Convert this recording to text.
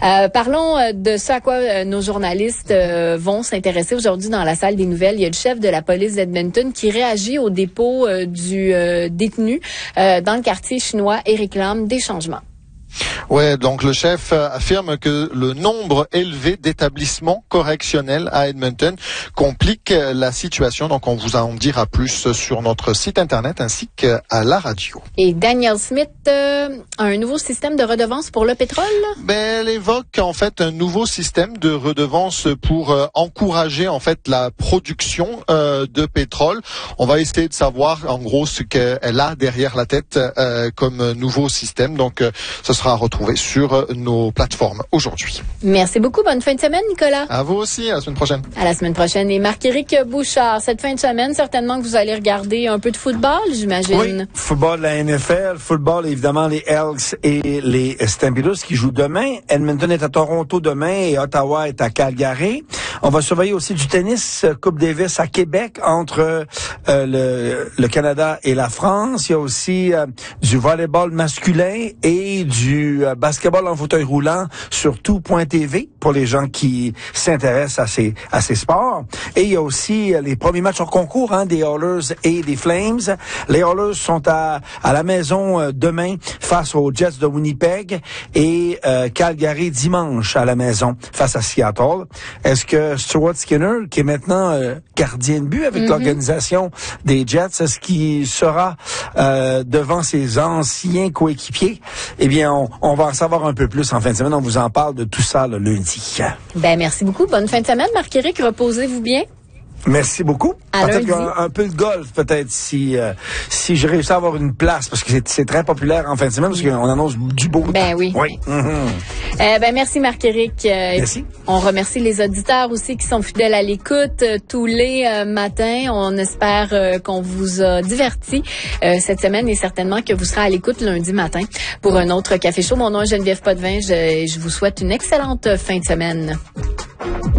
Parlons de ce à quoi nos journalistes vont s'intéresser aujourd'hui dans la salle des nouvelles. Il y a le chef de la police d'Edmonton qui réagit au dépôt du détenu dans le quartier chinois et réclame des changements. Ouais, donc le chef affirme que le nombre élevé d'établissements correctionnels à Edmonton complique la situation. Donc on vous en dira plus sur notre site internet ainsi qu'à la radio. Et Danielle Smith a un nouveau système de redevance pour le pétrole? Elle évoque en fait un nouveau système de redevance pour encourager en fait la production de pétrole. On va essayer de savoir en gros ce qu'elle a derrière la tête comme nouveau système. Donc ce sera retrouvé sur nos plateformes aujourd'hui. Merci beaucoup. Bonne fin de semaine, Nicolas. À vous aussi. À la semaine prochaine. À la semaine prochaine. Et Marc-Éric Bouchard, cette fin de semaine, certainement que vous allez regarder un peu de football, j'imagine. Oui, football de la NFL, football évidemment les Elks et les Stampeders qui jouent demain. Edmonton est à Toronto demain et Ottawa est à Calgary. On va surveiller aussi du tennis Coupe Davis à Québec entre le Canada et la France. Il y a aussi du volleyball masculin et du basketball en fauteuil roulant sur tout.tv pour les gens qui s'intéressent à ces sports. Et il y a aussi les premiers matchs hors concours des Oilers et des Flames. Les Oilers sont à la maison demain face aux Jets de Winnipeg et Calgary dimanche à la maison face à Seattle. Est-ce que Stuart Skinner, qui est maintenant gardien de but avec l'organisation des Jets, est-ce qu'il sera devant ses anciens coéquipiers? Eh bien, on va en savoir un peu plus en fin de semaine. On vous en parle de tout ça le lundi. Merci beaucoup. Bonne fin de semaine, Marc-Éric. Reposez-vous bien. Merci beaucoup. Peut-être un peu de golf, peut-être, si j'ai réussi à avoir une place, parce que c'est très populaire en fin de semaine, parce qu'on annonce du beau temps. Oui. Oui. Merci Marc-Éric. Merci. On remercie les auditeurs aussi qui sont fidèles à l'écoute tous les matins. On espère qu'on vous a diverti cette semaine et certainement que vous serez à l'écoute lundi matin pour un autre Café Chaud. Mon nom est Geneviève Potvin. Je vous souhaite une excellente fin de semaine.